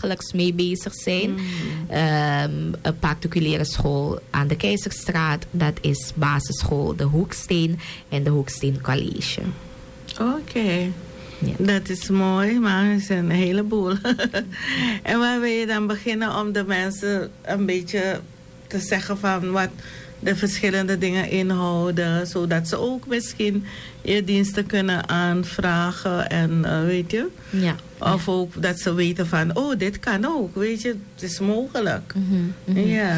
dagelijks mee bezig zijn. Een particuliere school aan de Keizerstraat. Dat is basisschool De Hoeksteen en de Hoeksteen College. Oké. Ja. Dat is mooi, maar het is een heleboel. En waar wil je dan beginnen om de mensen een beetje te zeggen van wat de verschillende dingen inhouden, zodat ze ook misschien je diensten kunnen aanvragen en weet je? Ja. Of ook dat ze weten van, oh, dit kan ook, weet je, het is mogelijk. Ja.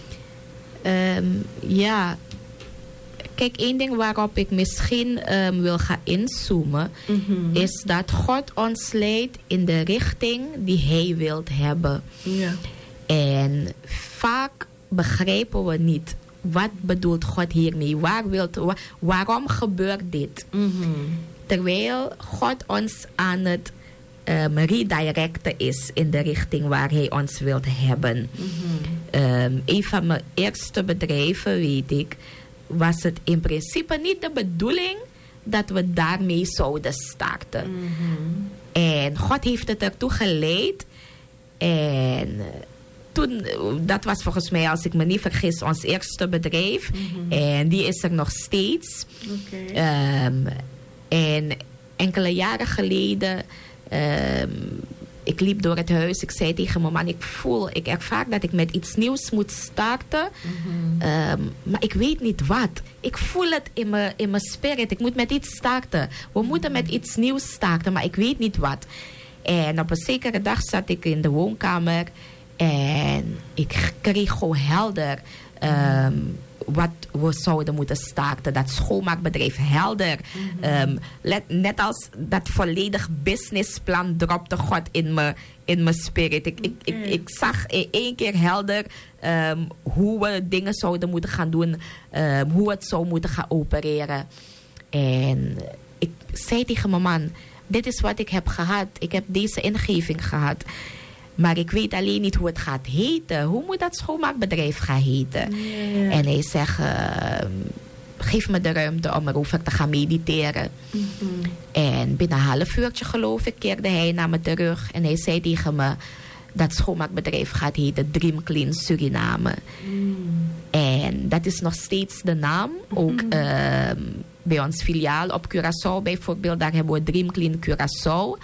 Ja. Kijk, één ding waarop ik misschien wil gaan inzoomen, is dat God ons leidt in de richting die Hij wilt hebben. Ja. En vaak begrijpen we niet, wat bedoelt God hiermee? Waarom gebeurt dit? Terwijl God ons aan het redirecten is in de richting waar Hij ons wilt hebben. Een van mijn eerste bedrijven, weet ik, was het in principe niet de bedoeling dat we daarmee zouden starten. En God heeft het ertoe geleid. En toen, dat was volgens mij, als ik me niet vergis, ons eerste bedrijf. En die is er nog steeds. En enkele jaren geleden, ik liep door het huis. Ik zei tegen mijn man, ik ervaar dat ik met iets nieuws moet starten. Maar ik weet niet wat. Ik voel het in mijn spirit. Ik moet met iets starten. We moeten met iets nieuws starten, maar ik weet niet wat. En op een zekere dag zat ik in de woonkamer. En ik kreeg gewoon helder wat we zouden moeten starten. Dat schoonmaakbedrijf helder. Net als dat volledig businessplan dropte God in mijn spirit. Ik zag één keer helder hoe we dingen zouden moeten gaan doen. Hoe het zou moeten gaan opereren. En ik zei tegen mijn man, dit is wat ik heb gehad. Ik heb deze ingeving gehad. Maar ik weet alleen niet hoe het gaat heten. Hoe moet dat schoonmaakbedrijf gaan heten? Yeah. En hij zegt, geef me de ruimte om erover te gaan mediteren. En binnen een half uurtje, geloof ik, keerde hij naar me terug. En hij zei tegen me, dat schoonmaakbedrijf gaat heten Dream Clean Suriname. En dat is nog steeds de naam. Ook bij ons filiaal op Curaçao bijvoorbeeld. Daar hebben we Dream Clean Curaçao.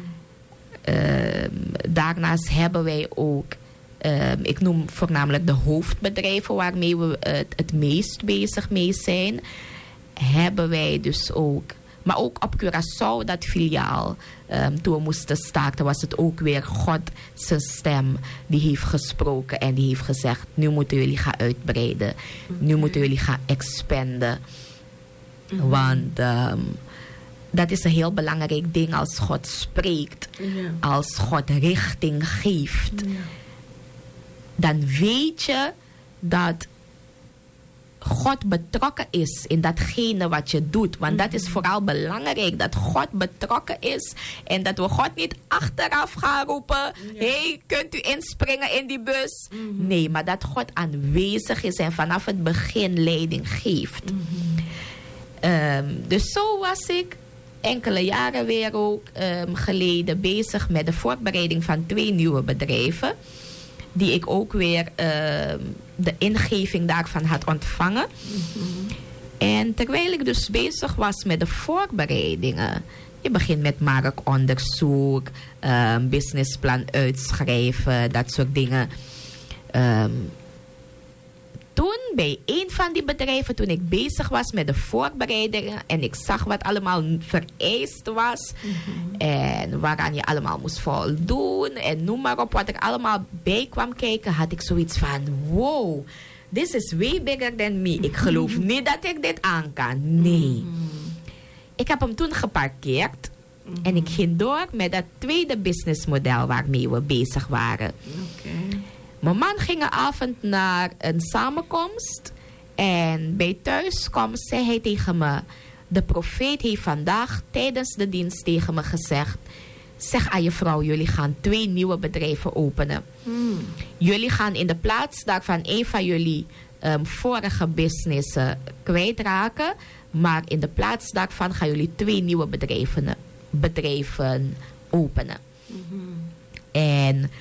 Daarnaast hebben wij ook, ik noem voornamelijk de hoofdbedrijven waarmee we het meest bezig mee zijn. Hebben wij dus ook, maar ook op Curaçao, dat filiaal, toen we moesten starten, was het ook weer God zijn stem die heeft gesproken en die heeft gezegd, nu moeten jullie gaan uitbreiden. Nu moeten jullie gaan expanden. Want dat is een heel belangrijk ding als God spreekt. Als God richting geeft. Dan weet je dat God betrokken is in datgene wat je doet. Want dat is vooral belangrijk. Dat God betrokken is. En dat we God niet achteraf gaan roepen. Hey, kunt u inspringen in die bus? Nee, maar dat God aanwezig is. En vanaf het begin leiding geeft. Dus zo was ik enkele jaren weer ook geleden bezig met de voorbereiding van 2 nieuwe bedrijven. Die ik ook weer de ingeving daarvan had ontvangen. En terwijl ik dus bezig was met de voorbereidingen. Je begint met marktonderzoek, businessplan uitschrijven, dat soort dingen. Toen bij een van die bedrijven, toen ik bezig was met de voorbereidingen en ik zag wat allemaal vereist was en waaraan je allemaal moest voldoen en noem maar op, wat er allemaal bij kwam kijken, had ik zoiets van, wow, this is way bigger than me. Ik geloof niet dat ik dit aan kan. Nee. Ik heb hem toen geparkeerd en ik ging door met dat tweede businessmodel waarmee we bezig waren. Mijn man ging een avond naar een samenkomst. En bij thuiskomst zei hij tegen me, de profeet heeft vandaag tijdens de dienst tegen me gezegd, zeg aan je vrouw, jullie gaan 2 nieuwe bedrijven openen. Jullie gaan in de plaats daarvan een van jullie vorige businessen kwijtraken. Maar in de plaats daarvan gaan jullie 2 nieuwe bedrijven openen. En